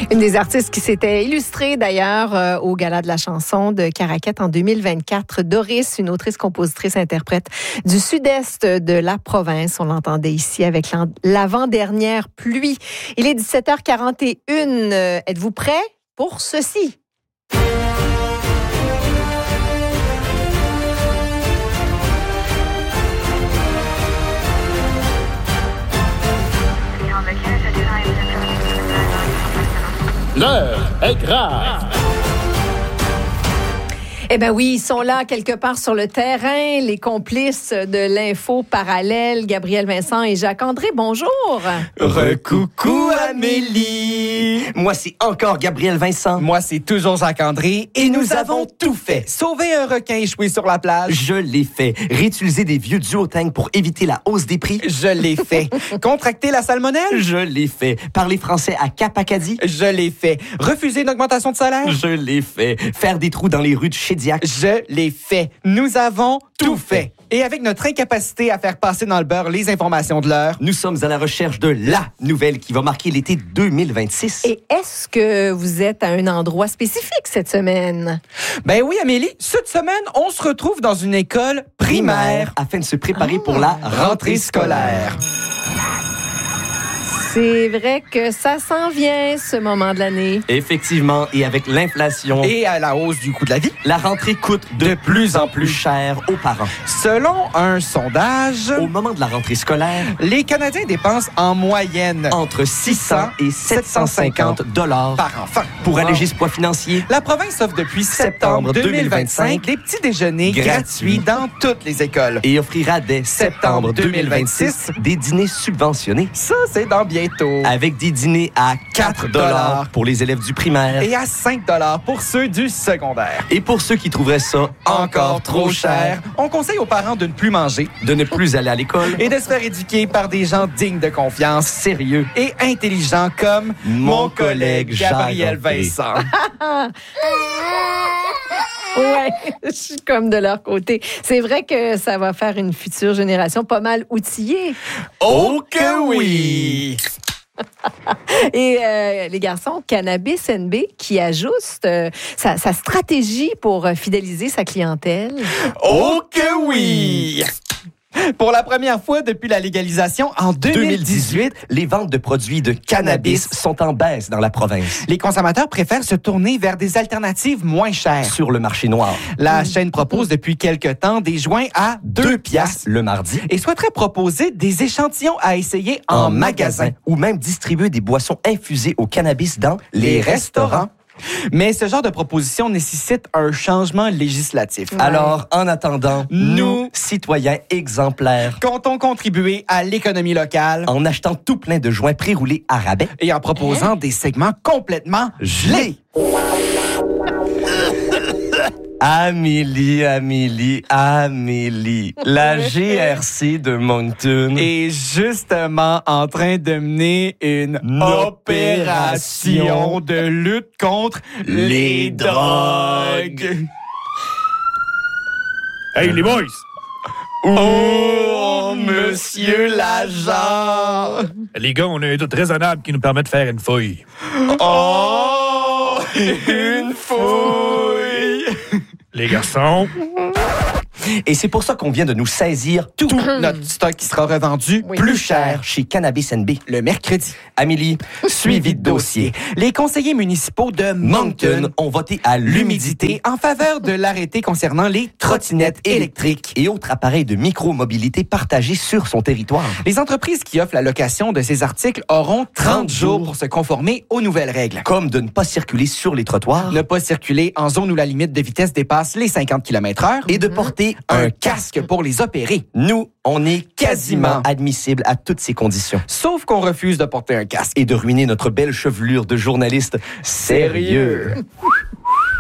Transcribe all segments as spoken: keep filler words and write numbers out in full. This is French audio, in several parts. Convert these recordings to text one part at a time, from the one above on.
Une des artistes qui s'était illustrée d'ailleurs euh, au Gala de la chanson de Caraquette en deux mille vingt-quatre, Doris, une autrice, compositrice, interprète du sud-est de la province. On l'entendait ici avec l'avant-dernière pluie. Il est dix-sept heures quarante et une. Euh, êtes-vous prêts pour ceci? L'heure est grave. Eh bien oui, ils sont là quelque part sur le terrain, les complices de l'info parallèle, Gabriel Vincent et Jacques-André. Bonjour. Recoucou Amélie. Moi, c'est encore Gabriel Vincent. Moi, c'est toujours Jacques-André. Et nous avons tout fait. Sauver un requin échoué sur la plage. Je l'ai fait. Réutiliser des vieux duotangs pour éviter la hausse des prix. Je l'ai fait. Contracter la salmonelle. Je l'ai fait. Parler français à Cap Acadie. Je l'ai fait. Refuser une augmentation de salaire. Je l'ai fait. Faire des trous dans les rues de Chédiac. Je l'ai fait. Nous avons tout fait. Et avec notre incapacité à faire passer dans le beurre les informations de l'heure, nous sommes à la recherche de la nouvelle qui va marquer l'été deux mille vingt-six. Et est-ce que vous êtes à un endroit spécifique cette semaine? Ben oui, Amélie. Cette semaine, on se retrouve dans une école primaire afin de se préparer ah. pour la rentrée scolaire. C'est vrai que ça s'en vient, ce moment de l'année. Effectivement, et avec l'inflation et à la hausse du coût de la vie, la rentrée coûte de, de plus en plus cher aux parents. Selon un sondage, au moment de la rentrée scolaire, les Canadiens dépensent en moyenne entre six cents et sept cent cinquante dollars par enfant. Pour wow. alléger ce poids financier, la province offre depuis septembre deux mille vingt-cinq des petits déjeuners gratuits dans toutes les écoles et offrira dès septembre deux mille vingt-six des dîners subventionnés. Ça, c'est dans bientôt. Avec des dîners à quatre dollars pour les élèves du primaire et à cinq dollars pour ceux du secondaire. Et pour ceux qui trouveraient ça encore, encore trop cher, on conseille aux parents de ne plus manger, de ne plus aller à l'école et de se faire éduquer par des gens dignes de confiance, sérieux et intelligents comme mon, mon collègue Gabriel Vincent. Ouais, je suis comme de leur côté. C'est vrai que ça va faire une future génération pas mal outillée. Oh que oui! Et euh, les garçons, Cannabis N B qui ajuste euh, sa, sa stratégie pour fidéliser sa clientèle. Oh que oui! Pour la première fois depuis la légalisation en deux mille dix-huit, les ventes de produits de cannabis sont en baisse dans la province. Les consommateurs préfèrent se tourner vers des alternatives moins chères. Sur le marché noir. La mmh. chaîne propose depuis quelque temps des joints à deux piastres le mardi et souhaiterait proposer des échantillons à essayer en, en magasin. magasin ou même distribuer des boissons infusées au cannabis dans les, les restaurants. restaurants. Mais ce genre de proposition nécessite un changement législatif. Ouais. Alors, en attendant, nous, citoyens exemplaires, comptons contribuer à l'économie locale en achetant tout plein de joints pré-roulés à rabais et en proposant hein? des segments complètement gelés. Amélie, Amélie, Amélie, la G R C de Moncton est justement en train de mener une opération de lutte contre les drogues. Hey les boys! Oh, monsieur l'agent! Les gars, on a un doute raisonnable qui nous permet de faire une fouille. Oh, une fouille! Les garçons. Et c'est pour ça qu'on vient de nous saisir tout, tout notre stock qui sera revendu oui. plus cher chez Cannabis N B le mercredi. Amélie, suivi de dossier. Les conseillers municipaux de Moncton, Moncton ont voté à l'humidité en faveur de l'arrêté concernant les trottinettes électriques et autres appareils de micromobilité partagés sur son territoire. Les entreprises qui offrent la location de ces articles auront trente jours pour se conformer aux nouvelles règles. Comme de ne pas circuler sur les trottoirs, ne pas circuler en zone où la limite de vitesse dépasse les cinquante kilomètres heure et de porter un casque pour les opérer. Nous, on est quasiment admissible à toutes ces conditions. Sauf qu'on refuse de porter un casque et de ruiner notre belle chevelure de journaliste sérieux.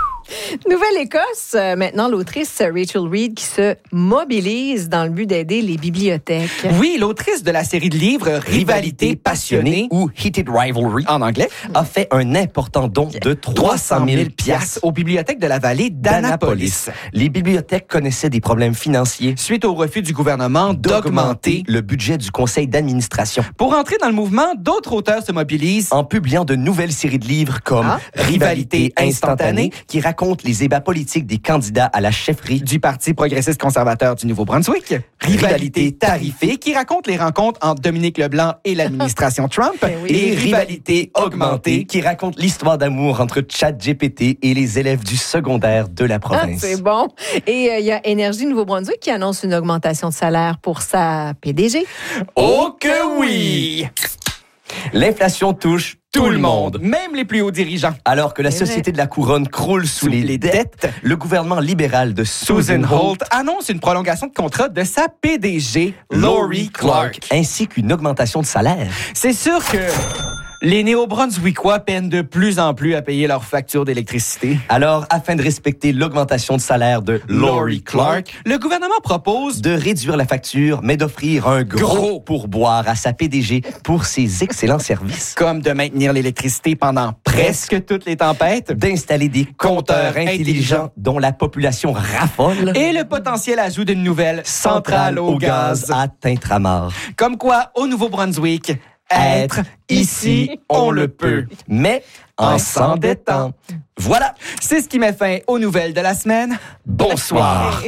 Nouvelle-Écosse, euh, maintenant l'autrice Rachel Reed qui se mobilise dans le but d'aider les bibliothèques. Oui, l'autrice de la série de livres Rivalité passionnée, ou Heated Rivalry en anglais, a fait un important don de trois cent mille piastres aux bibliothèques de la vallée d'Annapolis. Les bibliothèques connaissaient des problèmes financiers Suite au refus du gouvernement d'augmenter le budget du conseil d'administration. Pour entrer dans le mouvement, d'autres auteurs se mobilisent En publiant de nouvelles séries de livres comme Ah. Rivalité instantanée, qui raconte les ébats politiques des candidats à la chefferie du Parti progressiste conservateur du Nouveau-Brunswick, Rivalité tarifée, qui raconte les rencontres entre Dominique Leblanc et l'administration Trump, Ben oui. et Rivalité augmentée, qui raconte l'histoire d'amour entre ChatGPT et les élèves du secondaire de la Ah, province. c'est bon. Et il euh, y a Énergie Nouveau-Brunswick qui annonce une augmentation de salaire pour sa P D G. Oh que oui! L'inflation touche tout le monde. Même les plus hauts dirigeants. Alors que la C'est Société de la Couronne croule sous, les, les dettes, dettes, le gouvernement libéral de Susan Susan Holt Holt annonce une prolongation de contrat de sa P D G, Lori Clark. ainsi qu'une augmentation de salaire. C'est sûr que les Néo-Brunswickois peinent de plus en plus à payer leurs factures d'électricité. Alors, afin de respecter l'augmentation de salaire de Lori Clark, le gouvernement propose de réduire la facture, mais d'offrir un gros, Gros. pourboire à sa P D G pour ses excellents services. comme de maintenir l'électricité pendant presque toutes les tempêtes D'installer des compteurs intelligents dont la population raffole. et le potentiel ajout d'une nouvelle centrale au gaz. à Tintramar. Comme quoi, au Nouveau-Brunswick, être ici, on le peut. Mais en s'endettant. Voilà. C'est ce qui met fin aux nouvelles de la semaine. Bonsoir.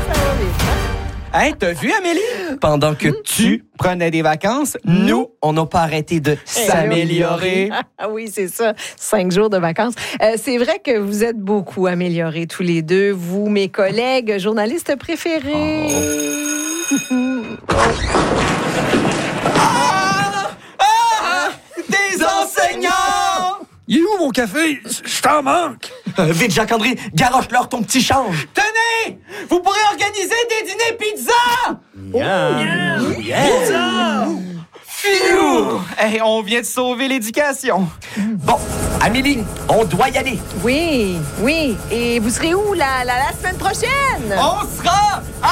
Hey, t'as vu, Amélie? Pendant que tu, Prenais des vacances, nous, on n'a pas arrêté de s'améliorer. Ah oui, c'est ça. Cinq jours de vacances. Euh, c'est vrai que vous êtes beaucoup améliorés tous les deux, vous, mes collègues, journalistes préférés. Des enseignants! Il est où mon café? Je t'en manque. Euh, vite, Jacques-André, garoche-leur ton petit change. Tenez! Vous pourrez organiser des dîners pizza! Phew! Hey, on vient de sauver l'éducation. Bon, Amélie, on doit y aller. Oui, oui. Et vous serez où la, la, la semaine prochaine? On sera à